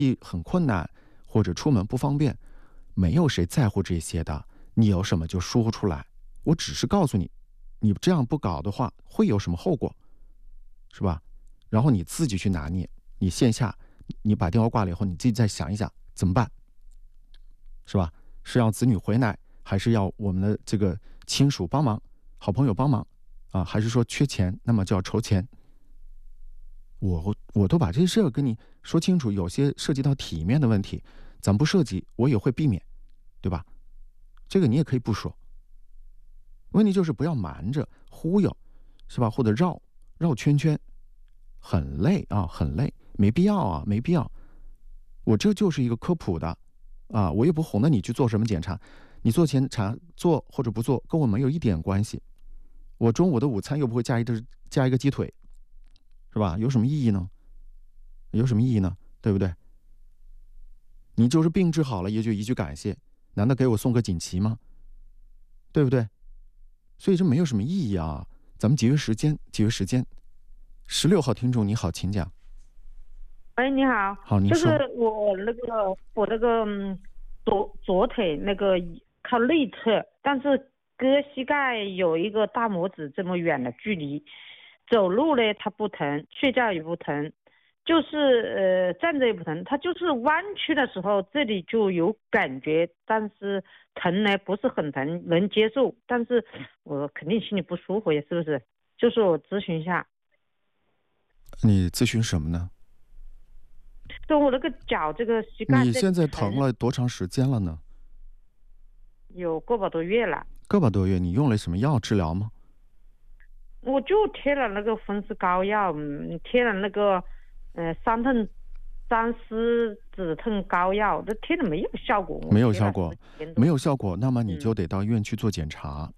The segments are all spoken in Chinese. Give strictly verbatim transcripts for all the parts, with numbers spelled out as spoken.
很困难，或者出门不方便，没有谁在乎这些的。你有什么就说出来，我只是告诉你，你这样不搞的话会有什么后果，是吧？然后你自己去拿捏。你线下，你把电话挂了以后，你自己再想一想怎么办，是吧？是要子女回来，还是要我们的这个亲属帮忙、好朋友帮忙啊？还是说缺钱，那么就要筹钱？我我都把这些事儿跟你说清楚，有些涉及到体面的问题，咱不涉及，我也会避免，对吧？这个你也可以不说。问题就是不要瞒着忽悠，是吧？或者绕绕圈圈，很累啊，很累，没必要啊，没必要。我这就是一个科普的啊，我也不哄着你去做什么检查，你做检查做或者不做，跟我没有一点关系。我中午的午餐又不会加一个加一个鸡腿，是吧？有什么意义呢？有什么意义呢？对不对？你就是病治好了，也就一句感谢，难道给我送个锦旗吗？对不对？所以这没有什么意义啊！咱们节约时间，节约时间。十六号听众你好，请讲。 喂，你好。 好，您说。 就是我那个我那个、嗯、左左腿那个靠内侧，但是割膝盖有一个大拇指这么远的距离，走路呢它不疼，睡觉也不疼，就是呃站着也不疼，它就是弯曲的时候这里就有感觉，但是疼呢不是很疼，能接受，但是我肯定心里不舒服呀，是不是？就是我咨询一下。 你咨询什么呢？ 就我那个脚这个膝盖， 你现在疼了多长时间了呢？ 有个把多月了。 个把多月，你用了什么药治疗吗？ 我就贴了那个风湿膏药，嗯，贴了那个呃三痛三丝止痛膏药，这贴了没有效果。 没有效果，没有效果，那么你就得到医院去做检查。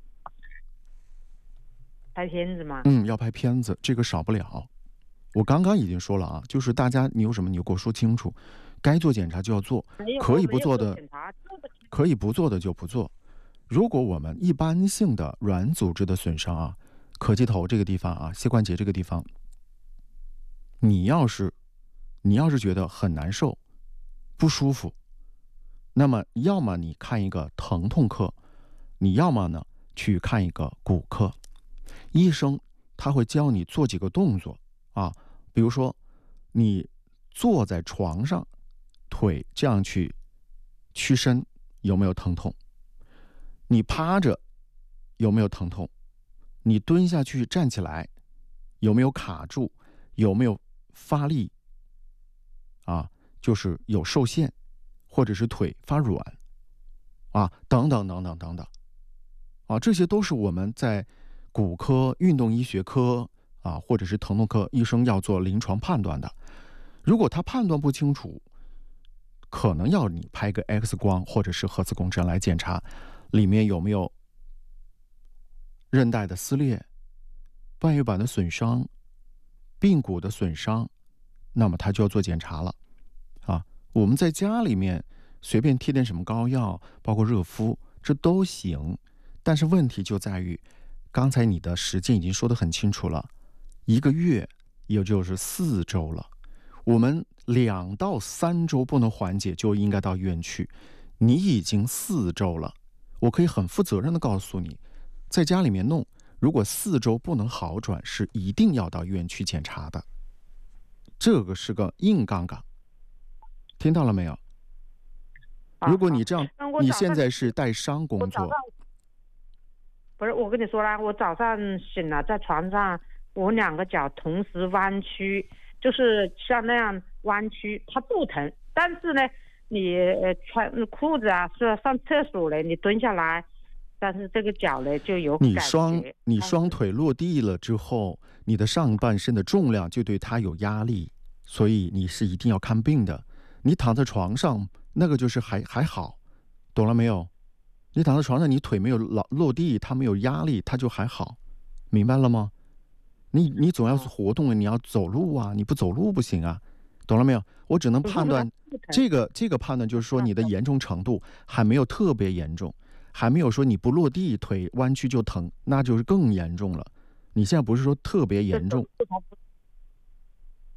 拍片子吗？ 嗯，要拍片子，这个少不了。我刚刚已经说了啊，就是大家你有什么你就给我说清楚，该做检查就要做，可以不做的可以不做的就不做。如果我们一般性的软组织的损伤啊，磕击头这个地方啊，膝关节这个地方，你要是你要是觉得很难受不舒服，那么要么你看一个疼痛科，你要么呢去看一个骨科。医生他会教你做几个动作啊，比如说你坐在床上，腿这样去屈伸，有没有疼痛？你趴着有没有疼痛？你蹲下去站起来有没有卡住？有没有发力？啊，就是有受限，或者是腿发软啊，等等等等等等啊，这些都是我们在骨科、运动医学科啊，或者是疼痛科医生要做临床判断的。如果他判断不清楚，可能要你拍个 X 光或者是核磁共振来检查里面有没有韧带的撕裂、半月板的损伤、髌骨的损伤，那么他就要做检查了啊。我们在家里面随便贴点什么膏药，包括热敷，这都行。但是问题就在于，刚才你的时间已经说得很清楚了，一个月也就是四周了。我们两到三周不能缓解，就应该到医院去。你已经四周了，我可以很负责任的告诉你，在家里面弄，如果四周不能好转，是一定要到医院去检查的。这个是个硬杠杠，听到了没有？如果你这样，你现在是带伤工作。 不是，我跟你说啦，我早上醒了，在床上，我两个脚同时弯曲，就是像那样弯曲，它不疼。但是呢，你穿裤子啊，是上厕所了，你蹲下来，但是这个脚呢就有感觉。 你双你双腿落地了之后，你的上半身的重量就对它有压力，所以你是一定要看病的。你躺在床上，那个就是还还好，懂了没有？你躺在床上，你腿没有落地，它没有压力，它就还好，明白了吗？你你总要活动，你要走路啊，你不走路不行啊，懂了没有？我只能判断这个这个判断就是说你的严重程度还没有特别严重，还没有说你不落地腿弯曲就疼，那就是更严重了。你现在不是说特别严重，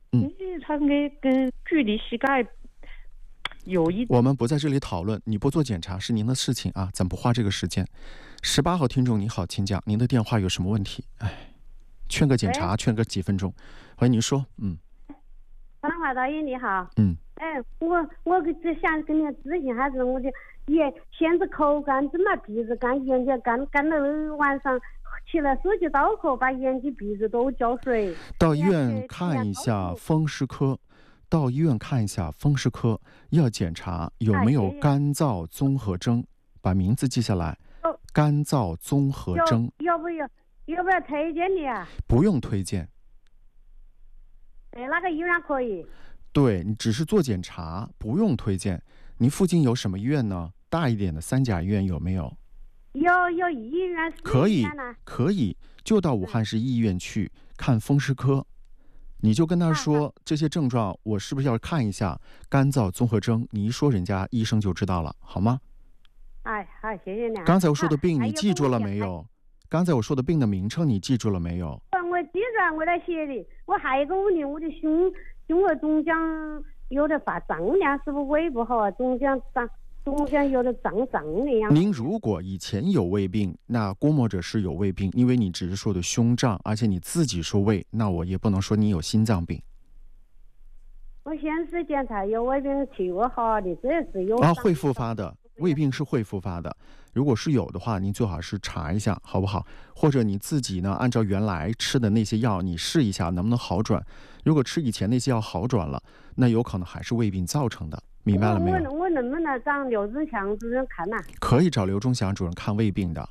嗯， 他跟跟距离膝盖有一， 我们不在这里讨论，你不做检查是您的事情啊，咱不花这个时间。十八号听众你好，请讲，您的电话有什么问题？哎，劝个检查，劝个几分钟。欢迎您说，嗯。 张华导演你好， 嗯， 哎，我我只想跟你咨询下子，我的也现在口干，怎么鼻子干，眼睛干，干到晚上起来手机刀口，把眼睛鼻子都浇水。 到医院看一下风湿科，到医院看一下风湿科，要检查有没有干燥综合征，把名字记下来。干燥综合征。 要不要要不要推荐你啊？ 不用推荐。 对，那个医院可以。 对，你只是做检查，不用推荐。你附近有什么医院呢？大一点的三甲医院有没有？ 有有医院。 可以可以，就到武汉市医院去看风湿科。你就跟他说这些症状，我是不是要看一下干燥综合征？你一说，人家医生就知道了，好吗？ 哎，好，谢谢你。 刚才我说的病你记住了没有？刚才我说的病的名称你记住了没有？ 我记住，我来写的。我还有一个问题，我的胸胸儿总讲有点发胀呀，是不是胃不好啊？总讲胀，总讲有点胀胀的样。 您如果以前有胃病，那估摸着是有胃病，因为你只是说的胸胀，而且你自己说胃，那我也不能说你有心脏病。 我先是检查有胃病去过好的，这是有啊，会复发的。胃病是会复发的，如果是有的话，您最好是查一下，好不好？或者你自己呢，按照原来吃的那些药，你试一下能不能好转。如果吃以前那些药好转了，那有可能还是胃病造成的，明白了没有？ 我我能不能找刘忠祥主任看呐、啊？ 可以找刘忠祥主任看胃病的。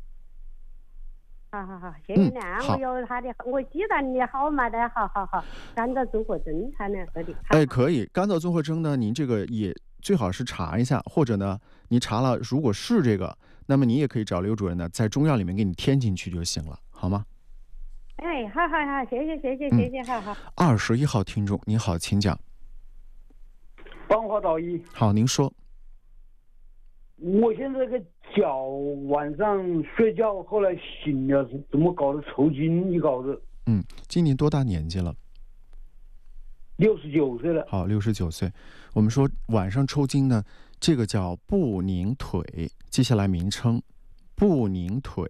好好好，谢谢你啊！ 嗯、 我有他的，我记得你的号码的，好好好。干燥综合征，他那个的。 哎，可以，干燥综合征呢，您这个也最好是查一下，或者呢，你查了，如果是这个，那么你也可以找刘主任呢，在中药里面给你添进去就行了，好吗？ 哎，好好好，谢谢谢谢谢谢，好好。 二十一号听众，您好，请讲。 帮我导医。 好，您说。 我现在这个脚晚上睡觉，后来醒了，怎么搞得抽筋？一搞得。 嗯，今年多大年纪了？ 六十九岁了。 好，六十九岁。我们说晚上抽筋呢，这个叫不宁腿，记下来名称，不宁腿。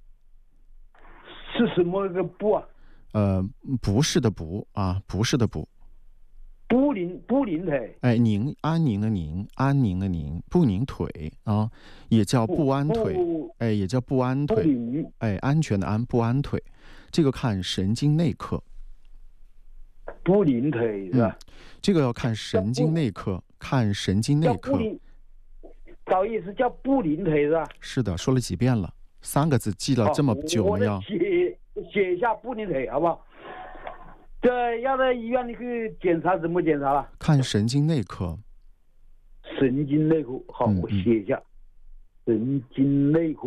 是什么个不啊？ 呃，不是的不啊，不是的不。 不宁不宁腿。 哎，宁安宁的宁，安宁的宁，不宁腿啊，也叫不安腿。哎，也叫不安腿。哎，安全的安，不安腿。这个看神经内科。 不宁腿是吧、 嗯？这个要看神经内科，看神经内科。 导医是叫不宁腿是吧？ 是的，说了几遍了，三个字记了这么久了要。 写写一下不宁腿好不好？对，要在医院里去检查，怎么检查了？ 看神经内科。 神经内科，好， 嗯、 我写一下。神经内科。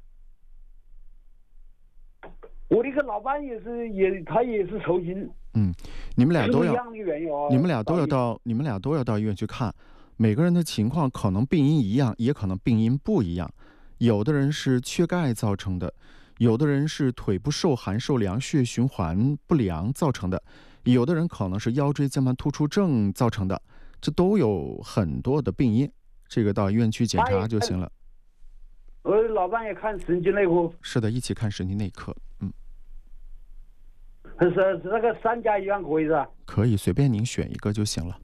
我的一个老伴也是，也他也是抽筋。 嗯，你们俩都要， 哦、 你们俩都要到，你们俩都要到医院去看。每个人的情况可能病因一样，也可能病因不一样。有的人是缺钙造成的。有的人是腿部受寒受凉，血液循环不良造成的，有的人可能是腰椎间盘突出症造成的，这都有很多的病因，这个到医院去检查就行了。 我老伴也看神经内科。 是的，一起看神经内科。嗯， 是是那个三家医院可以是吧？ 可以，随便您选一个就行了。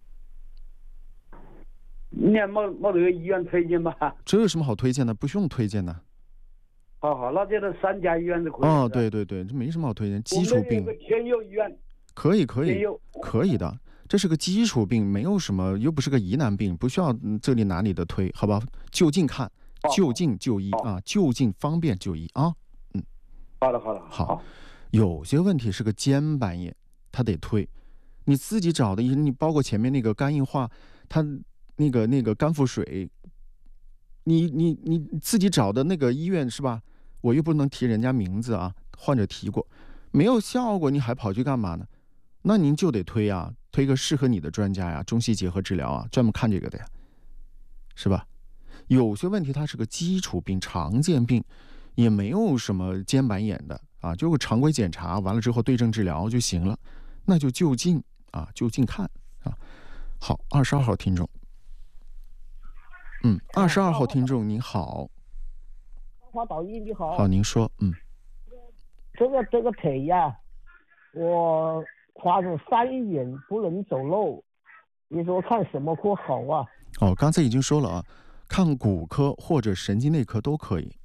你也没没这个医院推荐吧？ 这有什么好推荐的？不用推荐的。 好好，那就是三家医院就可以。 哦，对对对，这没什么好推荐，基础病。 天佑医院。 可以可以可以的，这是个基础病，没有什么，又不是个疑难病，不需要这里哪里的推，好吧？就近看，就近就医啊，就近方便就医啊。嗯， 好的好的好。好，有些问题是个肩板炎，他得推。你自己找的医生，你包括前面那个肝硬化，他那个那个肝腹水，你你你自己找的那个医院是吧？我又不能提人家名字啊，患者提过，没有效果，你还跑去干嘛呢？那您就得推啊，推个适合你的专家呀，中西结合治疗啊，专门看这个的呀，是吧？有些问题它是个基础病、常见病，也没有什么肩板炎的啊，就常规检查完了之后对症治疗就行了，那就就近啊，就近看啊。好，二十二号听众，嗯，二十二号听众您好， 华导医你好， 好，您说，嗯， 这个这个腿呀，我跨着三年不能走路，你说看什么科好啊？ 哦，刚才已经说了啊，看骨科或者神经内科都可以。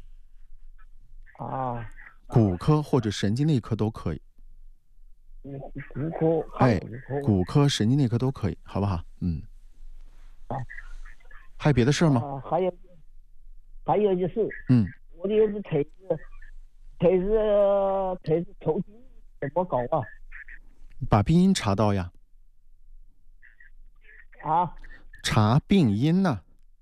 啊， 骨科或者神经内科都可以。 骨科， 哎， 骨科， 骨科、神经内科都可以，好不好？嗯。 啊， 还有别的事儿吗？ 啊，还有，还有就是， 嗯， 我的是腿子，腿子，腿子抽筋怎么搞啊？ 把病因查到呀。 啊？ 查病因呢、啊？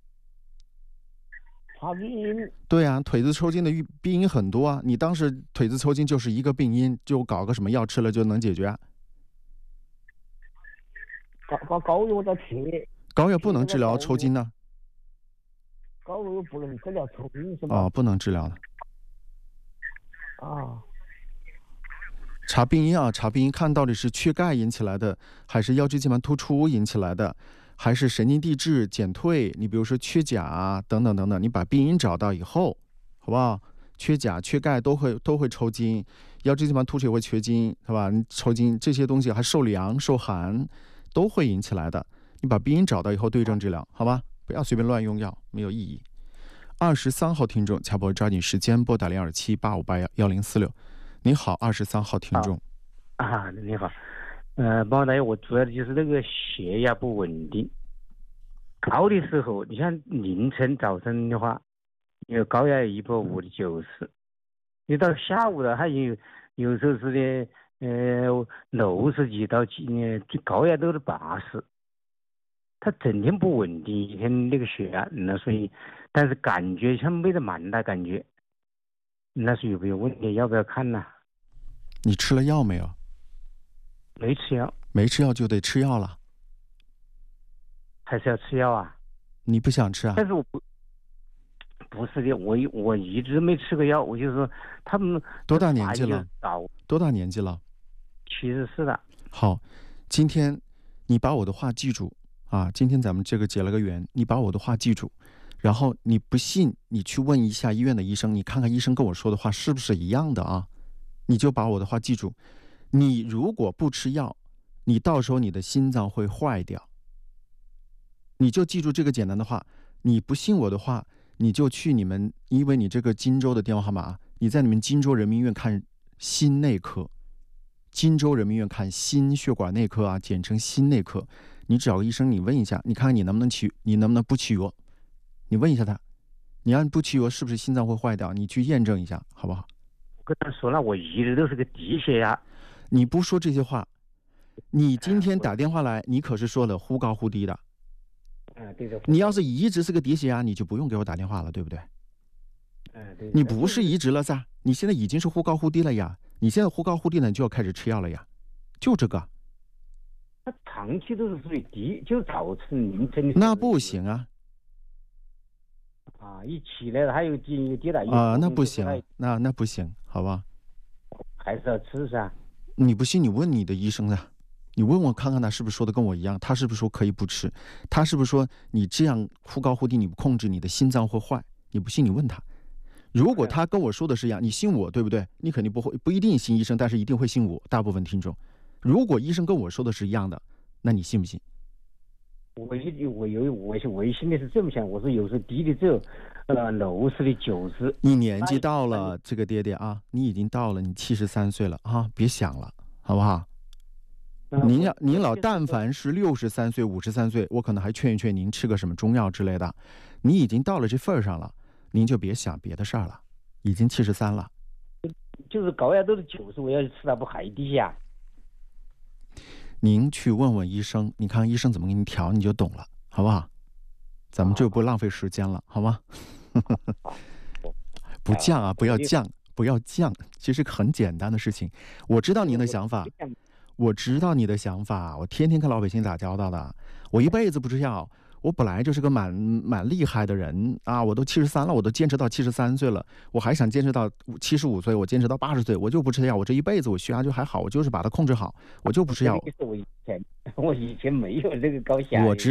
查病因？ 对啊，腿子抽筋的病因很多啊。你当时腿子抽筋就是一个病因，就搞个什么药吃了就能解决、啊。 搞搞膏药的贴。 膏药不能治疗抽筋呢、 啊？膏药不能治疗抽筋是吧？ 哦，不能治疗的。 啊。 查病因啊，查病因看到底是缺钙引起来的，还是腰椎间盘突出引起来的，还是神经递质减退？你比如说缺钾啊，等等等等，你把病因找到以后，好不好？缺钾、缺钙都会都会抽筋，腰椎间盘突出也会缺筋，是吧？你抽筋这些东西还受凉、受寒，都会引起来的。你把病因找到以后对症治疗，好吧？不要随便乱用药，没有意义。二十三号听众，乔博抓紧时间拨打零二七八五八幺幺零四六。你好，二十三号听众。 啊，你好，呃，帮大爷，我主要的就是那个血压不稳定，高的时候，你像凌晨早晨的话，有高压一百五的九十，你到下午了，还有有时候是的，呃，六十几到几，最高压都是八十，他整天不稳定，一天那个血压，那所以，但是感觉像没得蛮大感觉。那是有没有问题？要不要看呢？ 你吃了药没有？ 没吃药。 没吃药就得吃药了。 还是要吃药啊？ 你不想吃啊？ 但是我不，不是的，我我一直没吃过药。我就是说，他们多大年纪了？多大年纪了？ 七十四了。 好，今天你把我的话记住啊！今天咱们这个结了个缘，你把我的话记住。然后你不信，你去问一下医院的医生，你看看医生跟我说的话是不是一样的啊？你就把我的话记住。你如果不吃药，你到时候你的心脏会坏掉。你就记住这个简单的话。你不信我的话，你就去你们，因为你这个荆州的电话号码，你在你们荆州人民医院看心内科，荆州人民医院看心血管内科啊，简称心内科。你找个医生，你问一下，你看看你能不能起，你能不能不起药？你问一下他，你要不起药是不是心脏会坏掉？你去验证一下，好不好？ 我跟他说了，我一直都是个低血压。 你不说这些话，你今天打电话来，你可是说了忽高忽低的。 啊，对的。 你要是一直是个低血压，你就不用给我打电话了，对不对？ 嗯，对。 你不是移植了噻？你现在已经是忽高忽低了呀！你现在忽高忽低了，你就要开始吃药了呀，就这个。 他长期都是属于低，就早晨凌晨的。 那不行啊！ 啊，一起来了还有跌跌打。 啊，那不行，那那不行，好吧？ 还是要吃噻。 你不信，你问你的医生啊，你问我看看他是不是说的跟我一样，他是不是说可以不吃？他是不是说你这样忽高忽低你不控制，你的心脏会坏？你不信，你问他。如果他跟我说的是一样，你信我，对不对？你肯定不会，不一定信医生，但是一定会信我。大部分听众，如果医生跟我说的是一样的，那你信不信？ 我一我有我我心里是这么想，我说有时候低的只有呃六十的九十。 你年纪到了，这个爹爹啊，你已经到了，你七十三岁了啊，别想了，好不好？您要您老但凡是六十三岁、五十三岁，我可能还劝一劝您吃个什么中药之类的。你已经到了这份上了，您就别想别的事儿了，已经七十三了。 就是高压都是九十，我要吃它不还低下。 您去问问医生，你看医生怎么给你调，你就懂了，好不好？咱们就不浪费时间了，好吗？不降啊，不要降，不要降，其实很简单的事情。我知道您的想法，我知道你的想法，我天天跟老百姓打交道的，我一辈子不吃药， 我本来就是个蛮蛮厉害的人啊，我都七十三了，我都坚持到七十三岁了，我还想坚持到七十五岁，我坚持到八十岁，我就不吃药，我这一辈子我血压就还好，我就是把它控制好，我就不吃药。 我以前我以前没有这个高血压。 我知